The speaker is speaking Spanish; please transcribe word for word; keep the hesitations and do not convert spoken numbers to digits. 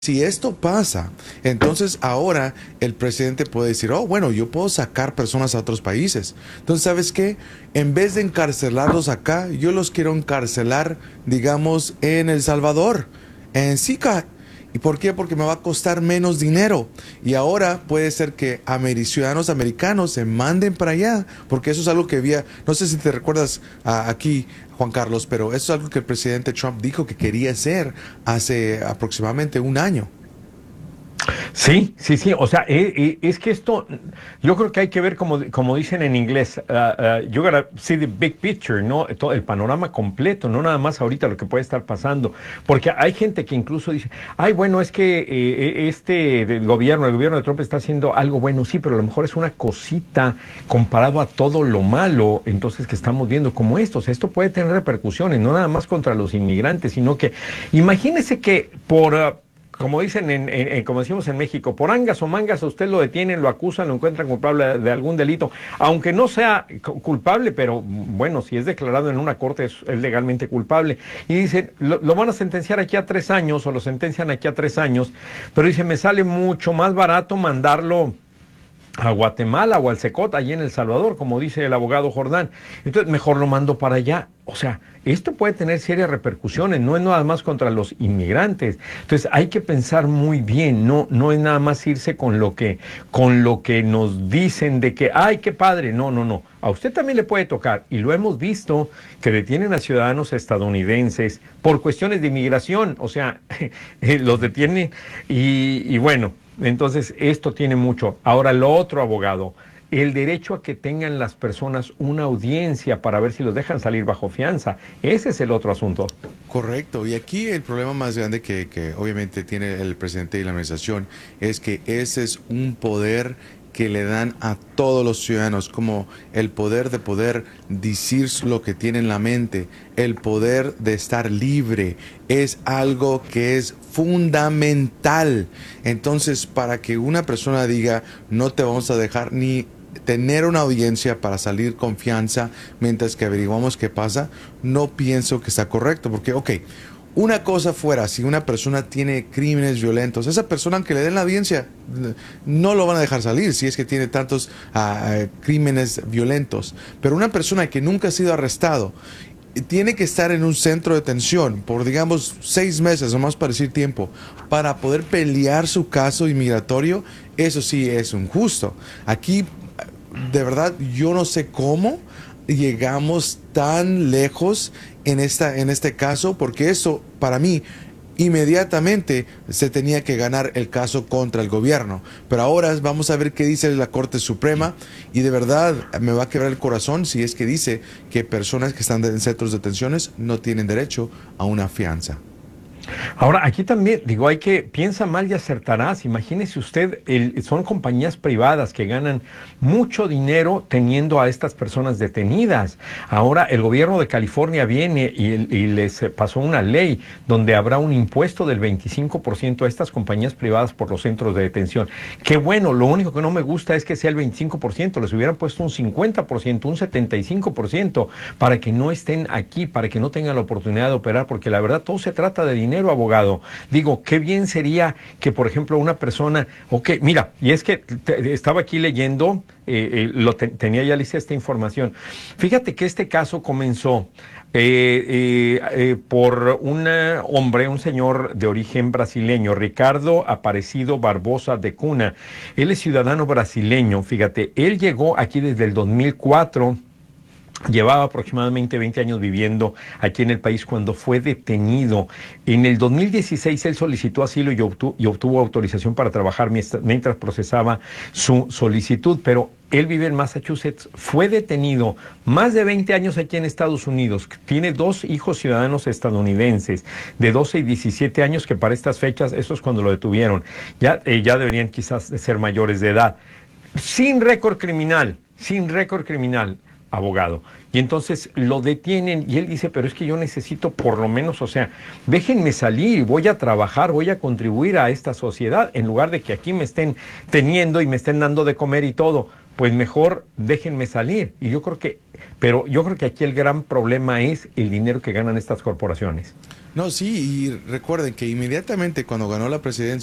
Si esto pasa, entonces ahora el presidente puede decir, oh, bueno, yo puedo sacar personas a otros países. Entonces, ¿sabes qué? En vez de encarcelarlos acá, yo los quiero encarcelar, digamos, en El Salvador, en SICA. ¿Y por qué? Porque me va a costar menos dinero. Y ahora puede ser que ameri- ciudadanos americanos se manden para allá, porque eso es algo que había, no sé si te recuerdas ah, aquí, Juan Carlos, pero eso es algo que el presidente Trump dijo que quería hacer hace aproximadamente un año. Sí, sí, sí. O sea, eh, eh, es que esto, yo creo que hay que ver como, como dicen en inglés, uh, uh, you gotta see the big picture, ¿no? Todo el panorama completo, no nada más ahorita lo que puede estar pasando. Porque hay gente que incluso dice, ay, bueno, es que eh, este del gobierno, el gobierno de Trump está haciendo algo bueno, sí, pero a lo mejor es una cosita comparado a todo lo malo, entonces que estamos viendo como esto. O sea, esto puede tener repercusiones, no nada más contra los inmigrantes, sino que imagínese que por... Uh, como dicen, en, en, en, como decimos en México, por angas o mangas a usted lo detienen, lo acusan, lo encuentran culpable de, de algún delito, aunque no sea culpable, pero bueno, si es declarado en una corte es, es legalmente culpable. Y dicen, lo, lo, van a sentenciar aquí a tres años o lo sentencian aquí a tres años, pero dice, me sale mucho más barato mandarlo a Guatemala o al Secot, allí en El Salvador, como dice el abogado Jordán. Entonces, mejor lo mando para allá. O sea, esto puede tener serias repercusiones, no es nada más contra los inmigrantes. Entonces, hay que pensar muy bien, no, no es nada más irse con lo que, con lo que nos dicen de que, ay, qué padre. No, no, no. A usted también le puede tocar, y lo hemos visto, que detienen a ciudadanos estadounidenses por cuestiones de inmigración. O sea, los detienen y, y bueno. Entonces, esto tiene mucho. Ahora, lo otro, abogado, el derecho a que tengan las personas una audiencia para ver si los dejan salir bajo fianza. Ese es el otro asunto. Correcto. Y aquí el problema más grande que, que obviamente tiene el presidente y la administración es que ese es un poder que le dan a todos los ciudadanos, como el poder de poder decir lo que tiene en la mente, el poder de estar libre, es algo que es fundamental. Entonces, para que una persona diga, no te vamos a dejar ni tener una audiencia para salir con fianza mientras que averiguamos qué pasa, no pienso que está correcto, porque, ok, una cosa fuera, si una persona tiene crímenes violentos, esa persona, aunque le den la audiencia, no lo van a dejar salir si es que tiene tantos uh, crímenes violentos. Pero una persona que nunca ha sido arrestado tiene que estar en un centro de detención por, digamos, seis meses, o más para decir tiempo, para poder pelear su caso inmigratorio. Eso sí es injusto. Aquí, de verdad, yo no sé cómo llegamos tan lejos en, esta, en este caso, porque eso, para mí, inmediatamente se tenía que ganar el caso contra el gobierno. Pero ahora vamos a ver qué dice la Corte Suprema, y de verdad me va a quebrar el corazón si es que dice que personas que están en centros de detenciones no tienen derecho a una fianza. Ahora, aquí también, digo, hay que, piensa mal y acertarás. Imagínese usted, el, son compañías privadas que ganan mucho dinero teniendo a estas personas detenidas. Ahora, el gobierno de California viene y, y les pasó una ley donde habrá un impuesto del veinticinco por ciento a estas compañías privadas por los centros de detención. Qué bueno, lo único que no me gusta es que sea el veinticinco por ciento, les hubieran puesto un cincuenta por ciento, un setenta y cinco por ciento, para que no estén aquí, para que no tengan la oportunidad de operar, porque la verdad todo se trata de dinero, abogado. Digo, qué bien sería que, por ejemplo, una persona, ok, mira, y es que te, estaba aquí leyendo, eh, eh, lo te, tenía ya lista esta información. Fíjate que este caso comenzó eh, eh, eh, por un hombre, un señor de origen brasileño, Ricardo Aparecido Barbosa de Cuna. Él es ciudadano brasileño, fíjate, él llegó aquí desde el dos mil cuatro. Llevaba aproximadamente veinte años viviendo aquí en el país cuando fue detenido. En el dos mil dieciséis él solicitó asilo y obtuvo, y obtuvo autorización para trabajar mientras, mientras procesaba su solicitud, pero él vive en Massachusetts, fue detenido más de veinte años aquí en Estados Unidos, tiene dos hijos ciudadanos estadounidenses de doce y diecisiete años, que para estas fechas, eso es cuando lo detuvieron, ya, eh, ya deberían quizás ser mayores de edad, sin récord criminal, sin récord criminal, abogado. Y entonces lo detienen y él dice, pero es que yo necesito por lo menos, o sea, déjenme salir, voy a trabajar, voy a contribuir a esta sociedad, en lugar de que aquí me estén teniendo y me estén dando de comer y todo, pues mejor déjenme salir. Y yo creo que, pero yo creo que aquí el gran problema es el dinero que ganan estas corporaciones. No, sí, y recuerden que inmediatamente cuando ganó la presidencia,